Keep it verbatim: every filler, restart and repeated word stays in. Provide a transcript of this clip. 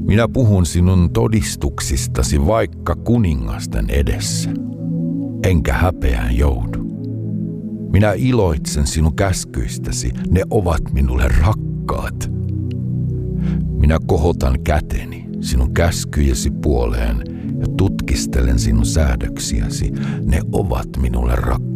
Minä puhun sinun todistuksistasi vaikka kuningasten edessä, enkä häpeään joudu. Minä iloitsen sinun käskyistäsi, ne ovat minulle rakkaat. Minä kohotan käteni sinun käskyjesi puoleen ja tutkistelen sinun säädöksiäsi, ne ovat minulle rakkaat.